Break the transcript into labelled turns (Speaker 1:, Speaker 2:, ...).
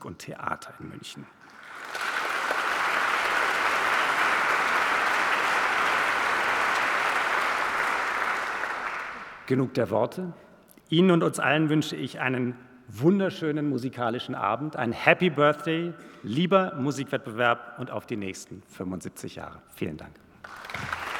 Speaker 1: und Theater in München. Genug der Worte. Ihnen und uns allen wünsche ich einen wunderschönen musikalischen Abend, ein Happy Birthday, lieber Musikwettbewerb und auf die nächsten 75 Jahre. Vielen Dank.